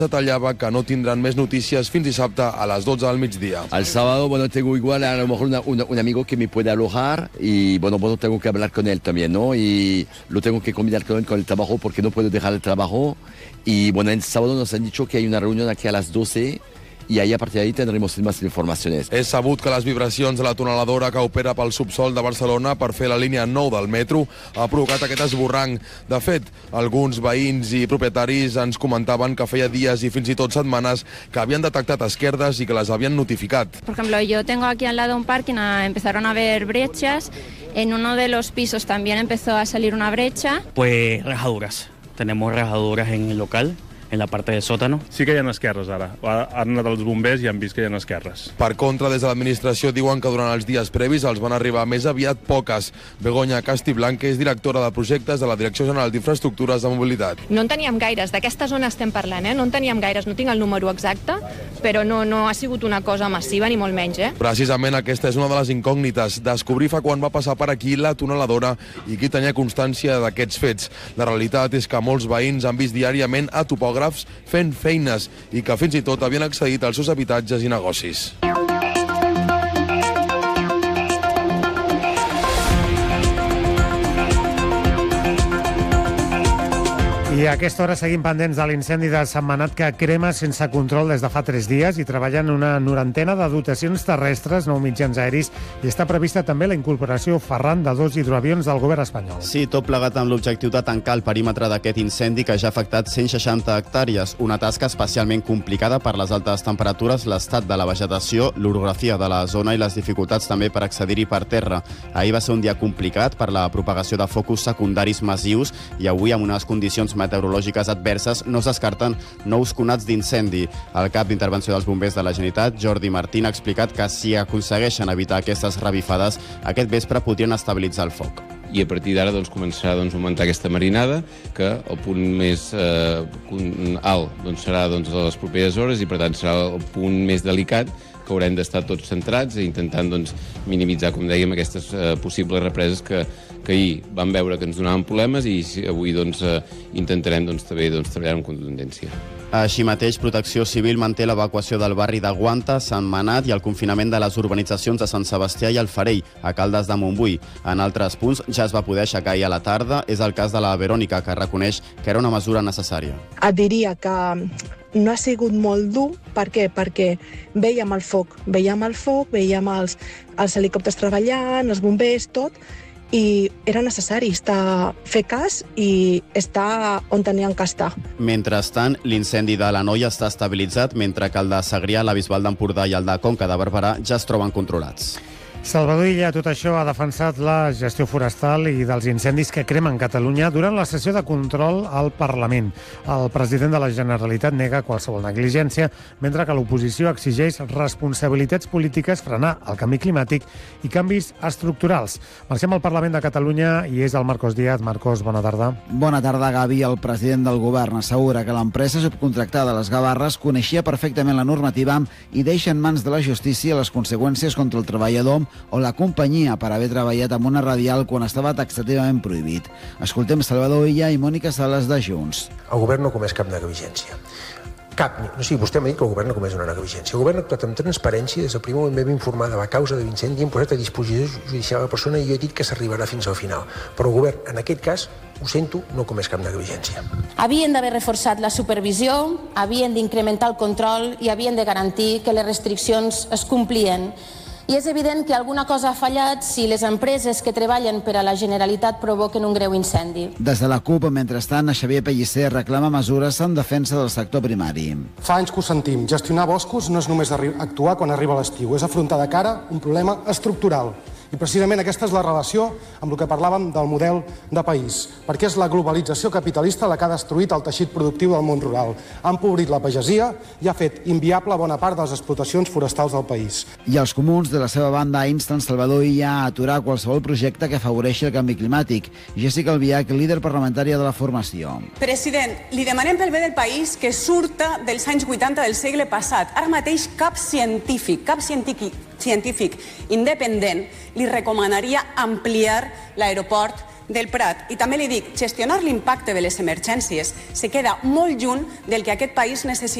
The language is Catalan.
detallava que no tindran més notícies fins dissabte a les 12 del migdia. El sábado, tengo igual a lo mejor un amigo que me puede alojar y tengo que hablar con él también, ¿no? Y lo tengo que combinar con él con el trabajo porque no puedo dejar el trabajo. Y el sábado nos han dicho que hay una reunión aquí a las 12 i ahí a partir d'ahí tendremos más informaciones. És sabut que les vibracions de la tuneladora que opera pel subsol de Barcelona per fer la línia 9 del metro ha provocat aquest esborrany. De fet, alguns veïns i propietaris ens comentaven que feia dies i fins i tot setmanes que havien detectat esquerdes i que les havien notificat. Por ejemplo, yo tengo aquí al lado un parking, empezaron a haber brechas, en uno de los pisos también empezó a salir una brecha. Pues rajaduras, tenemos rajaduras en el local, en la parte del sótano. Sí que hi ha esquerres ara. Han anat els bombers i han vist que hi ha esquerres. Per contra, des de l'administració diuen que durant els dies previs els van arribar més aviat poques. Begoña Castiblanc és directora de projectes de la Direcció General d'Infraestructures de Mobilitat. No en teníem gaires, d'aquesta zona estem parlant, no en teníem gaires, no tinc el número exacte, però no ha sigut una cosa massiva ni molt menys. Precisament aquesta és una de les incògnites, descobrir fa quan va passar per aquí la tuneladora i qui tenia constància d'aquests fets. La realitat és que molts veïns han vist diàriament a topògrafs fent feines i que fins i tot havien accedit als seus habitatges i negocis. I a aquesta hora seguim pendents de l'incendi de Sentmenat que crema sense control des de fa 3 dies i treballen una 90 de dotacions terrestres, 9 mitjans aeris, i està prevista també la incorporació, Ferran, de 2 hidroavions del govern espanyol. Sí, tot plegat amb l'objectiu de tancar el perímetre d'aquest incendi que ja ha afectat 160 hectàrees, una tasca especialment complicada per les altes temperatures, l'estat de la vegetació, l'orografia de la zona i les dificultats també per accedir-hi per terra. Ahir va ser un dia complicat per la propagació de focus secundaris massius i avui, amb unes condicions meteorològiques adverses, no es descarten nous conats d'incendi. El cap d'intervenció dels bombers de la Generalitat, Jordi Martín, ha explicat que si aconsegueixen evitar aquestes revifades, aquest vespre podrien estabilitzar el foc. I a partir d'ara començarà a augmentar aquesta marinada, que el punt més alt serà a les properes hores i per tant serà el punt més delicat que haurem d'estar tots centrats i intentant minimitzar, com dèiem, aquestes possibles represes que ahir vam veure que ens donaven problemes i avui intentarem també treballar amb contundència. Així mateix, Protecció Civil manté l'evacuació del barri de Guanta, Sentmenat i el confinament de les urbanitzacions de Sant Sebastià i el Farell, a Caldes de Montbui. En altres punts ja es va poder aixecar ahir a la tarda. És el cas de la Verònica, que reconeix que era una mesura necessària. Et diria que no ha sigut molt dur. Per què? Perquè veiem el foc, veiem els helicòpters treballant, els bombers, tot, i era necessari fer cas i estar on tenien que estar. Mentrestant, l'incendi de l'Anoia està estabilitzat, mentre que el de Segrià, la Bisbal d'Empordà i el de Conca de Barberà ja es troben controlats. Salvador Illa, tot això, ha defensat la gestió forestal i dels incendis que cremen Catalunya durant la sessió de control al Parlament. El president de la Generalitat nega qualsevol negligència, mentre que l'oposició exigeix responsabilitats polítiques, frenar el canvi climàtic i canvis estructurals. Marxem al Parlament de Catalunya i és el Marcos Díaz. Marcos, bona tarda. Bona tarda, Gavi. El president del govern assegura que l'empresa subcontractada a les Gavarres coneixia perfectament la normativa i deixa en mans de la justícia les conseqüències contra el treballador o la companyia per haver treballat amb una radial quan estava taxativament prohibit. Escoltem Salvador Illa i Mònica Sales de Junts. El govern no comès cap negligència. Vostè m'ha dit que el govern no comès una negligència. El govern ha actuat amb transparència, des del primer moment vam informar de la causa de l'incendi i hem posat a disposició judicial a la persona i jo he dit que s'arribarà fins al final. Però el govern, en aquest cas, ho sento, no comès cap negligència. Havien d'haver reforçat la supervisió, havien d'incrementar el control i havien de garantir que les restriccions es complien. I és evident que alguna cosa ha fallat si les empreses que treballen per a la Generalitat provoquen un greu incendi. Des de la CUP, mentrestant, Xavier Pellicer reclama mesures en defensa del sector primari. Fa anys que ho sentim. Gestionar boscos no és només actuar quan arriba l'estiu, és afrontar de cara un problema estructural. I precisament aquesta és la relació amb el que parlàvem del model de país, perquè és la globalització capitalista la que ha destruït el teixit productiu del món rural, ha empobrit la pagesia i ha fet inviable bona part de les explotacions forestals del país. I els comuns, de la seva banda, insten Salvador Illa a aturar qualsevol projecte que afavoreixi el canvi climàtic. Jessica Albiach, líder parlamentària de la formació. President, li demanem pel bé del país que surta dels anys 80 del segle passat. Ara mateix cap científic independent li recomanaria ampliar l'aeroport del Prat. I també li dic, gestionar l'impacte de les emergències se queda molt lluny del que aquest país necessita.